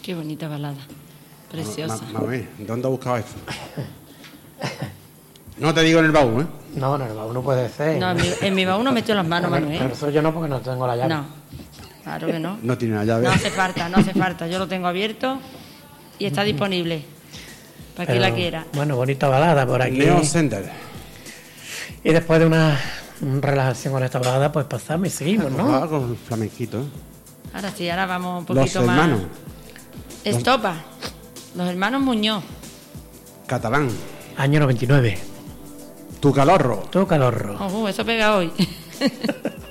Qué bonita balada. Preciosa. Mami, ¿dónde has buscado esto? No te digo en el baúl, ¿eh? No, en el baúl no puede ser. No, en mi baúl no metió las manos, Pero Manuel. eso yo no, porque no tengo la llave. No, claro que no. No tiene la llave. No hace falta. Yo lo tengo abierto y está disponible para quien la quiera. Bueno, bonita balada por aquí. Neo Center. Y después de una relajación con esta balada, pues pasamos y seguimos, ¿no? Con flamenquito, ¿eh? Ahora sí, ahora vamos un Los poquito más. hermanos. Estopa. Los hermanos Muñoz. Catalán. Año 99. Tu calorro. Tu calorro. Eso pega hoy.